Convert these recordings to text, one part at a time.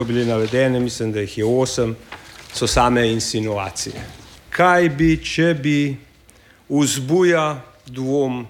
bili navedene, mislim, da jih je 8, so same insinuacije. Kaj bi, če bi, vzbuja dvom,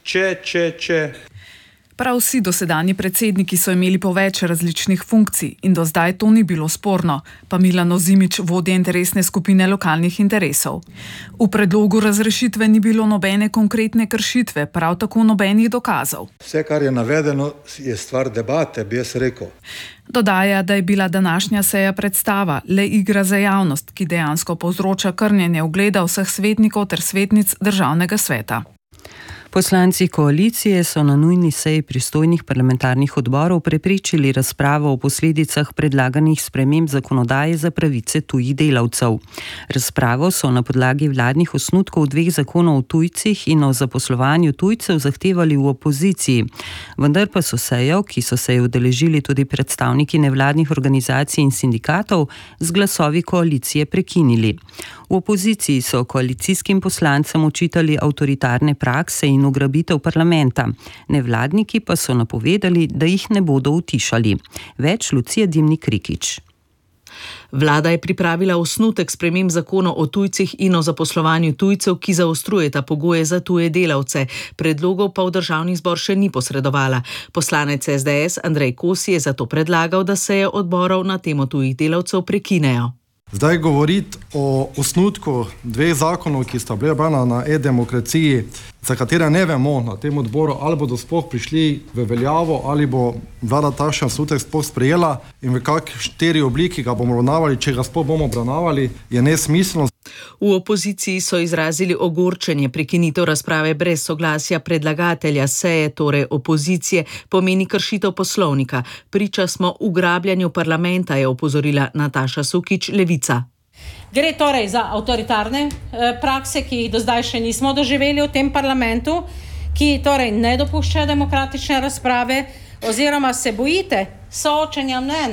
če. Prav vsi dosedanji predsedniki so imeli po več različnih funkcij in do zdaj to ni bilo sporno, pa Milan Ozimič, vodja interesne skupine lokalnih interesov. V predlogu razrešitve ni bilo nobene konkretne kršitve, prav tako nobenih dokazov. Vse, kar je navedeno, je stvar debate, bi jaz rekel. Dodaja, da je bila današnja seja predstava le igra za javnost, ki dejansko povzroča krnjenje ugleda vseh svetnikov ter svetnic Državnega sveta. Poslanci koalicije so na nujni seji pristojnih parlamentarnih odborov preprečili razpravo o posledicah predlaganih sprememb zakonodaje za pravice tujih delavcev. Razpravo so na podlagi vladnih osnutkov 2 zakonov o tujcih in o zaposlovanju tujcev zahtevali v opoziciji, vendar pa so sejo, ki so se je udeležili tudi predstavniki nevladnih organizacij in sindikatov, z glasovi koalicije prekinili. V opoziciji so koalicijskim poslancem očitali avtoritarne prakse in ugrabitev parlamenta. Nevladniki pa so napovedali, da jih ne bodo utišali. Več Lucija Dimnik-Rikić. Vlada je pripravila osnutek sprememb zakonov o tujcih in o zaposlovanju tujcev, ki zaostrujeta pogoje za tuje delavce. Predlogov pa v Državni zbor še ni posredovala. Poslanec SDS Andrej Kosi je zato predlagal, da seje odborov na temo tujih delavcev prekinejo. Zdaj govoriti o osnutku 2 zakonov, ki sta bili brana na e-demokraciji, za katere ne vemo na tem odboru, ali bodo sploh prišli v veljavo, ali bo vlada takšen osnutek sploh sprejela in v kateri obliki ga bomo obravnavali, če ga sploh bomo obravnavali, je nesmiselno. V opoziciji so izrazili ogorčenje. Prekinitev razprave brez soglasja predlagatelja seje, torej opozicije, pomeni kršitev poslovnika. Priča smo ugrabljanju parlamenta, je opozorila Nataša Sukič, Levica. Gre torej za avtoritarne prakse, ki jih do zdaj še nismo doživeli v tem parlamentu, ki torej ne dopuščajo demokratične razprave oziroma se bojite soočenja mnenj.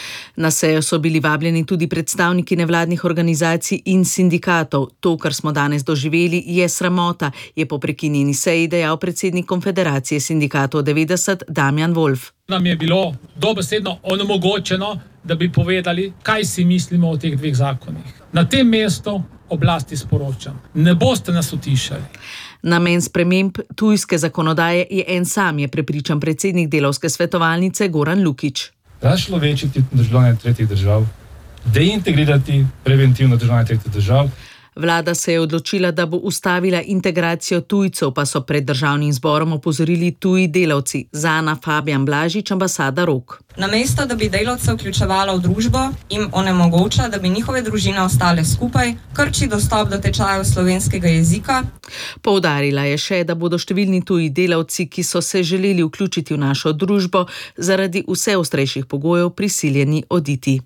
Na sejo so bili vabljeni tudi predstavniki nevladnih organizacij in sindikatov. To, kar smo danes doživeli, je sramota, je po prekinjeni seji dejal predsednik Konfederacije sindikatov 90 Damjan Wolf. Nam je bilo dobesedno onemogočeno, da bi povedali, kaj si mislimo o teh 2 zakonih. Na tem mestu oblasti sporočam, ne boste nas utišali. Namen sprememb tujske zakonodaje je en sam, je prepričan predsednik delavske svetovalnice Goran Lukić. Razčlovečiti državljane tretjih držav, deintegrirati preventivno državljane tretjih držav. Vlada se je odločila, da bo ustavila integracijo tujcev, pa so pred Državnim zborom opozorili tuji delavci. Zana Fabijan Blažič, ambasada Rok. Namesto, da bi delavce vključevala v družbo, jim onemogoča, da bi njihove družine ostale skupaj, krči dostop do tečajev slovenskega jezika. Poudarila je še, da bodo številni tuji delavci, ki so se želeli vključiti v našo družbo, zaradi vse ostrejših pogojev prisiljeni oditi.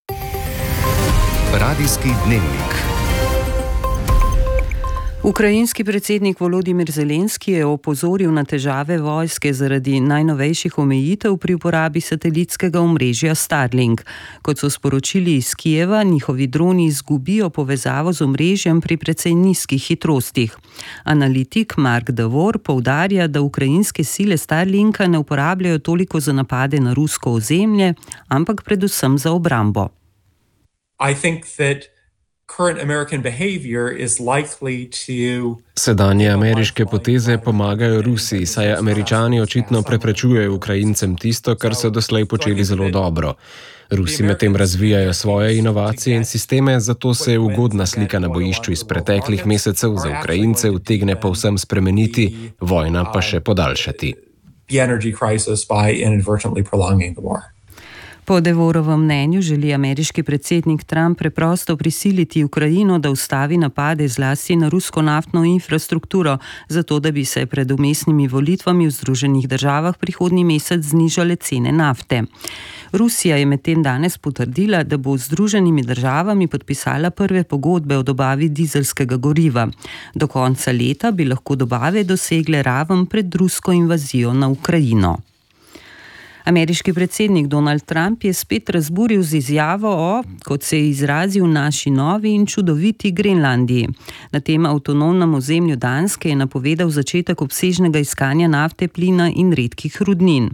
Radijski dnevnik. Ukrajinski predsednik Volodimir Zelenski je opozoril na težave vojske zaradi najnovejših omejitev pri uporabi satelitskega omrežja Starlink. Kot so sporočili iz Kijeva, njihovi droni izgubijo povezavo z omrežjem pri precej nizkih hitrostih. Analitik Mark Davor poudarja, da ukrajinske sile Starlinka ne uporabljajo toliko za napade na rusko ozemlje, ampak predvsem za obrambo. Sedanje ameriške poteze pomagajo Rusiji, saj Američani očitno preprečujejo Ukrajincem tisto, kar so doslej počeli zelo dobro. Rusi medtem razvijajo svoje inovacije in sisteme, zato se ugodna slika na bojišču iz preteklih mesecev za Ukrajince utegne povsem spremeniti, vojna pa še podaljšati. Po Devorovem mnenju želi ameriški predsednik Trump preprosto prisiliti Ukrajino, da ustavi napade zlasti na rusko naftno infrastrukturo, zato da bi se pred vmesnimi volitvami v Združenih državah prihodnji mesec znižale cene nafte. Rusija je medtem danes potrdila, da bo z Združenimi državami podpisala prve pogodbe o dobavi dizelskega goriva. Do konca leta bi lahko dobave dosegle raven pred rusko invazijo na Ukrajino. Ameriški predsednik Donald Trump je spet razburil z izjavo o, kot se je izrazil, naši novi in čudoviti Grenlandiji. Na tem avtonomnem ozemlju Danske je napovedal začetek obsežnega iskanja nafte, plina in redkih rudnin.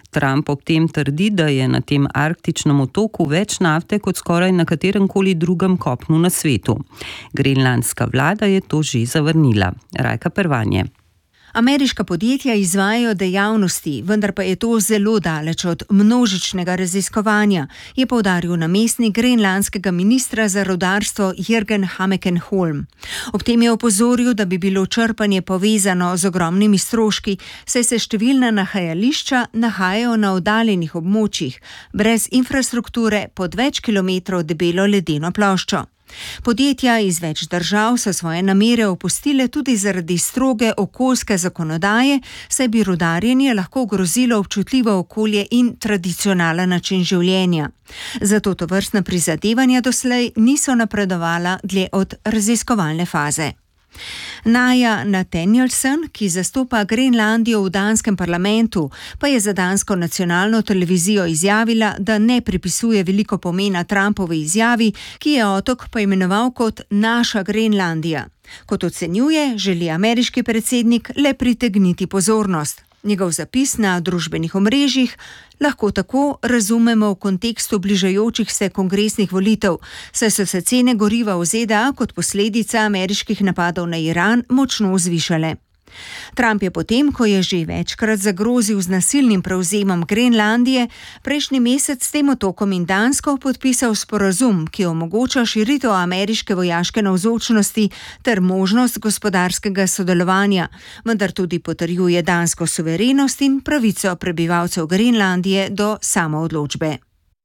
Trump ob tem trdi, da je na tem arktičnem otoku več nafte kot skoraj na kateremkoli drugem kopnu na svetu. Grenlandska vlada je to že zavrnila. Rajka Pervanje. Ameriška podjetja izvajajo dejavnosti, vendar pa je to zelo daleč od množičnega raziskovanja, je poudaril namestnik grenlandskega ministra za rudarstvo Jürgen Hameken-Holm. Ob tem je opozoril, da bi bilo črpanje povezano z ogromnimi stroški, saj se številna nahajališča nahajajo na oddaljenih območjih, brez infrastrukture pod več kilometrov debelo ledeno ploščo. Podjetja iz več držav so svoje namere opustile tudi zaradi stroge okoljske zakonodaje, saj bi rudarjenje lahko ogrozilo občutljivo okolje in tradicionalen način življenja. Zato tovrstna prizadevanja doslej niso napredovala dlje od raziskovalne faze. Naja Nathanielsen, ki zastopa Grenlandijo v danskem parlamentu, pa je za dansko nacionalno televizijo izjavila, da ne pripisuje veliko pomena Trumpovi izjavi, ki je otok poimenoval kot naša Grenlandija. Kot ocenjuje, želi ameriški predsednik le pritegniti pozornost. Njegov zapis na družbenih omrežjih lahko tako razumemo v kontekstu bližajočih se kongresnih volitev, saj so se cene goriva v ZDA kot posledica ameriških napadov na Iran močno zvišale. Trump je potem, ko je že večkrat zagrozil z nasilnim prevzemom Grenlandije, prejšnji mesec s tem otokom in Dansko podpisal sporazum, ki omogoča širitev ameriške vojaške navzočnosti ter možnost gospodarskega sodelovanja, vendar tudi potrjuje dansko suverenost in pravico prebivalcev Grenlandije do samoodločbe.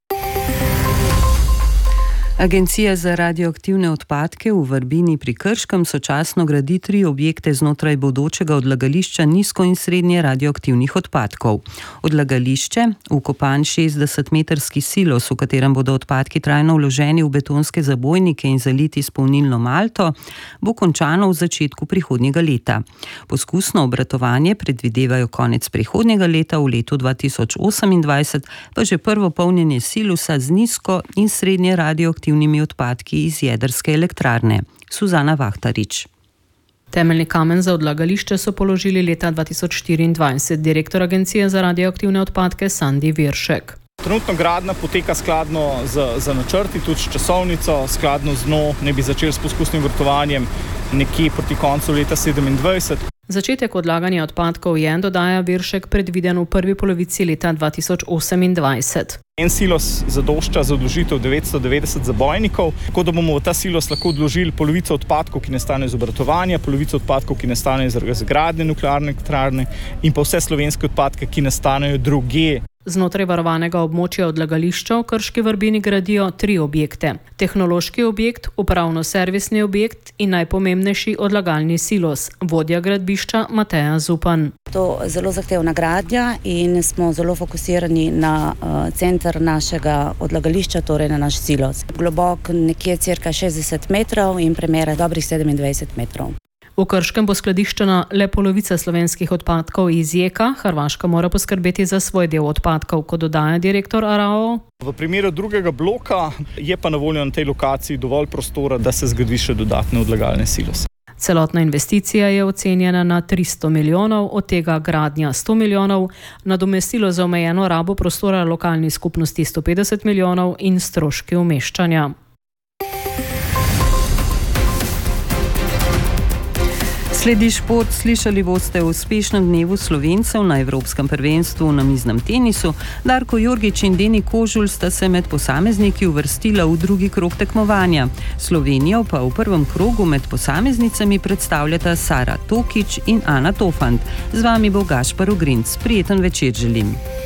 Agencija za radioaktivne odpadke v Vrbini pri Krškem sočasno gradi 3 objekte znotraj bodočega odlagališča nizko in srednje radioaktivnih odpadkov. Odlagališče, vkopan 60-metrski silos, v katerem bodo odpadki trajno vloženi v betonske zabojnike in zaliti s polnilno malto, bo končano v začetku prihodnjega leta. Poskusno obratovanje predvidevajo konec prihodnjega leta, v letu 2028 pa že prvo polnjenje silosa z nizko in srednje radioaktivnimi odpadki iz jedrske elektrarne. Suzana Vahtarič. Temeljni kamen za odlagališče so položili leta 2024, direktor Agencije za radioaktivne odpadke Sandi Viršek. Trenutno gradnja poteka skladno z načrti, tudi s časovnico, skladno z njo ne bi začeli s poskusnim obratovanjem nekje proti koncu leta 2027. Začetek odlaganja odpadkov je, dodaja Viršek, predviden v prvi polovici leta 2028. En silos zadošča za odložitev 990 zabojnikov, tako da bomo v ta silos lahko odložili polovico odpadkov, ki nastane iz obratovanja, polovico odpadkov, ki nastane iz razgradnje nuklearne elektrarne in pa vse slovenske odpadke, ki nastanejo drugje. Znotraj varovanega območja odlagališča v Krški Vrbini gradijo 3 objekte. Tehnološki objekt, upravno-servisni objekt in najpomembnejši odlagalni silos, vodja gradbišča Mateja Zupan. To je zelo zahtevna gradnja in smo zelo fokusirani na center našega odlagališča, torej na naš silos. Globok nekje cirka 60 metrov in premera dobrih 27 metrov. V Krškem bo skladiščena le polovica slovenskih odpadkov iz Jeka, Hrvaška mora poskrbeti za svoj del odpadkov, kot dodaja direktor ARAO. V primeru drugega bloka je pa na voljo na tej lokaciji dovolj prostora, da se zgradi še dodatne odlagalne silose. Celotna investicija je ocenjena na 300 milijonov, od tega gradnja 100 milijonov, nadomestilo za omejeno rabo prostora lokalni skupnosti 150 milijonov in stroški umeščanja. Sledi šport, slišali boste o uspešnem dnevu Slovencev na Evropskem prvenstvu v namiznem tenisu. Darko Jorgič in Deni Kožul sta se med posamezniki uvrstila v drugi krog tekmovanja. Slovenijo pa v prvem krogu med posameznicami predstavljata Sara Tokič in Ana Tofant. Z vami bo Gašpar Ogrinc. Prijeten večer želim.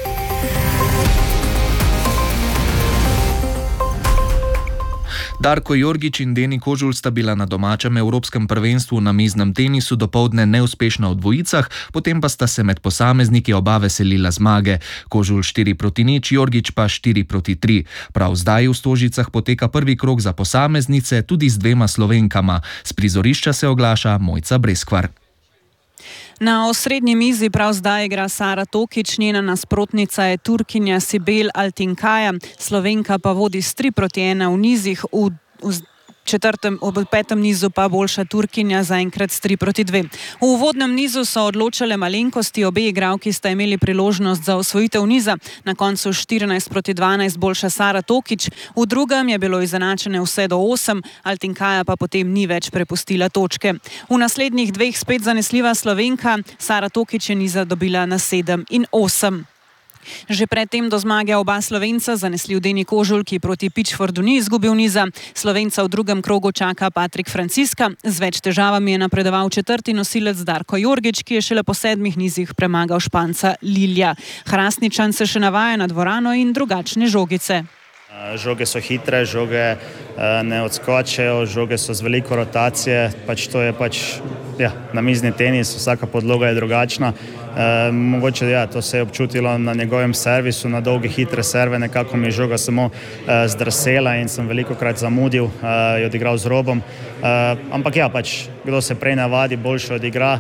Darko Jorgič in Deni Kožul sta bila na domačem evropskem prvenstvu na namiznem tenisu dopoldne neuspešna v dvojicah, potem pa sta se med posamezniki oba veselila zmage. Kožul 4-0, Jorgič pa 4-3. Prav zdaj v Stožicah poteka prvi krog za posameznice, tudi z 2 Slovenkama. Z prizorišča se oglaša Mojca Breskvar. Na osrednji mizi prav zdaj igra Sara Tokič, njena nasprotnica je Turkinja Sibel Altinkaja, Slovenka pa vodi s 3-1 v nizih. v petem nizu pa boljša Turkinja zaenkrat s 3-2. V uvodnem nizu so odločale malenkosti, obe igralki sta imeli priložnost za osvojitev niza, na koncu 14-12 boljša Sara Tokić, v drugem je bilo izenačene vse do 8, Altinkaja pa potem ni več prepustila točke. V naslednjih dveh spet zanesljiva Slovenka, Sara Tokić je niza dobila na 7 in 8. Že predtem do zmage oba Slovenca, zanesljiv Deni Kožul, ki proti Pitchfordu ni izgubil niza. Slovenca v drugem krogu čaka Patrik Franciska. Z več težavami je napredoval četrti nosilec Darko Jorgić, ki je šele po 7 nizih premagal Španca Lilja. Hrastničan se še navaja na dvorano in drugačne žogice. Žoge so hitre, žoge ne odskočijo, žoge so z veliko rotacije, to je namizni tenis, vsaka podloga je drugačna. Mogoče to se je občutilo na njegovem servisu, na dolge hitre serve, nekako mi je žoga samo zdrsela in sem velikokrat zamudil, jo odigral z robom. Ampak kdo se prej navadi, boljše odigra.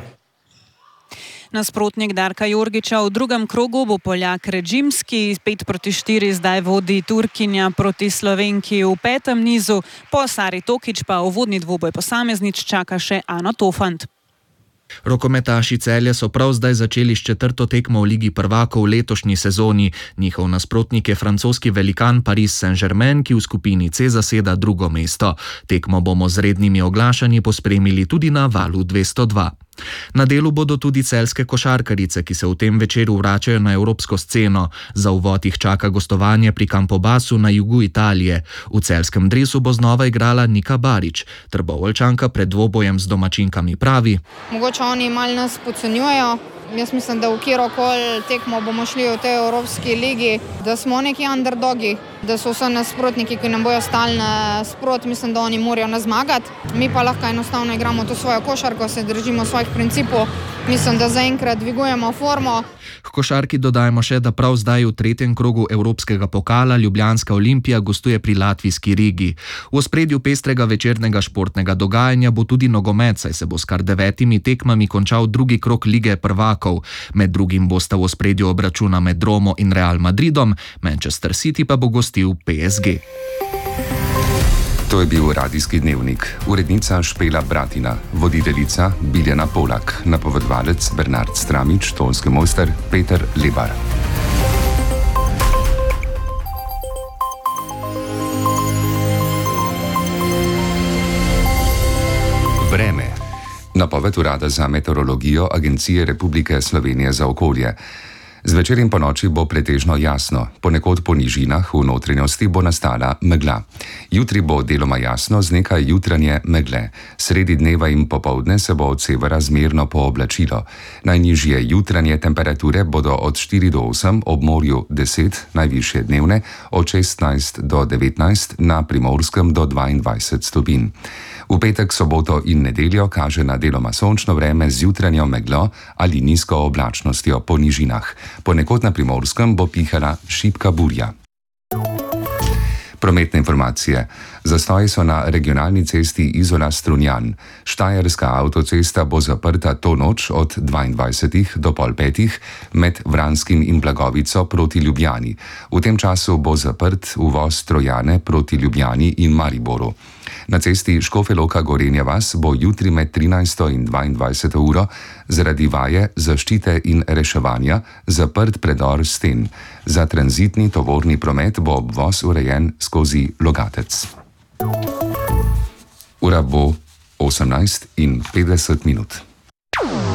Nasprotnik Darka Jorgića v drugem krogu bo Poljak Redžimski, 5-4 zdaj vodi Turkinja proti Slovenki v petem nizu, po Sari Tokić pa uvodni dvoboj posameznic čaka še Ano Tofant. Rokometaši Celja so prav zdaj začeli s četrto tekmo v Ligi prvakov v letošnji sezoni. Njihov nasprotnik je francoski velikan Paris Saint-Germain, ki v skupini C zaseda drugo mesto. Tekmo bomo z rednimi oglašanji pospremili tudi na Valu 202. Na delu bodo tudi celjske košarkarice, ki se v tem večeru vračajo na evropsko sceno. Za uvod jih čaka gostovanje pri Campobasu na jugu Italije. V celjskem dresu bo znova igrala Nika Barić. Trboveljčanka pred dvobojem z domačinkami pravi: Mogoče oni malo nas podcenjujejo. Jaz mislim, da v kjerokoli tekmo bomo šli v tej Evropski ligi, da smo neki underdogi, da so vse nasprotniki, ki nam bojo stali nasprot, mislim, da oni morajo nas zmagati. Mi pa lahko enostavno igramo to svojo košarko, se držimo svojih principov. Mislim, da zaenkrat dvigujemo formo. K košarki dodajmo še, da prav zdaj v tretjem krogu Evropskega pokala Ljubljanska Olimpija gostuje pri latvijski Rigi. V ospredju pestrega večernega športnega dogajanja bo tudi nogomet, saj se bo s kar 9 tekmami končal drugi krog Lige prvakov. Med drugim bosta v ospredju obračuna med Romo in Real Madridom, Manchester City pa bo gostil PSG. To je bil radijski dnevnik. Urednica Špela Bratina, voditeljica Biljana Polak, napovedovalec Bernard Stramič, tonski mojster Peter Lebar. Vreme. Napoved Urada za meteorologijo Agencije Republike Slovenije za okolje. Zvečer in ponoči bo pretežno jasno, ponekod po nižinah v notranjosti bo nastala megla. Jutri bo deloma jasno z nekaj jutranje megle. Sredi dneva in popoldne se bo od severa zmerno pooblačilo. Najnižje jutranje temperature bodo od 4 do 8, ob morju 10, najvišje dnevne od 16 do 19, na Primorskem do 22 stopinj. V petek, soboto in nedeljo kaže na deloma sončno vreme z jutranjo meglo ali nizko oblačnostjo po nižinah. Ponekod na Primorskem bo pihala šibka burja. Prometne informacije. Zastoji so na regionalni cesti Izola-Strunjan. Štajerska avtocesta bo zaprta to noč od 22 do pol 5 med Vranskim in Blagovico proti Ljubljani. V tem času bo zaprt uvoz Trojane proti Ljubljani in Mariboru. Na cesti Škofja Loka Gorenja vas bo jutri med 13 in 22 uro zaradi vaje zaščite in reševanja zaprt predor sten. Za tranzitni tovorni promet bo obvoz urejen skozi Logatec. Ura bo 18:50.